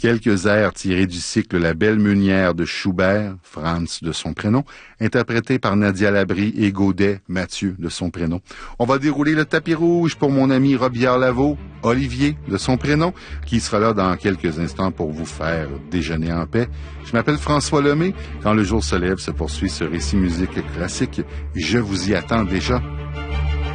Quelques airs tirés du cycle La Belle Meunière de Schubert, Franz de son prénom, interprétés par Nadia Labrie et Gaudet, Mathieu de son prénom. On va dérouler le tapis rouge pour mon ami Robillard-Lavaux, Olivier de son prénom, qui sera là dans quelques instants pour vous faire déjeuner en paix. Je m'appelle François Lemay. Quand le jour se lève, se poursuit ce récit musique classique. Je vous y attends déjà.